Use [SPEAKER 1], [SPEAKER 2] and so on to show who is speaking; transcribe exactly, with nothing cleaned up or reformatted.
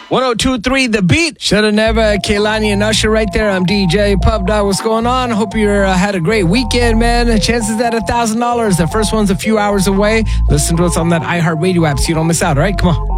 [SPEAKER 1] one oh two point three The Beat. Shoulda Never, Kehlani and Usher right there. I'm D J Pub Dog. What's going on? Hope you uh, had a great weekend, man. Chances at one thousand dollars. The first one's a few hours away. Listen to us on that iHeartRadio app so you don't miss out, all right? Come on.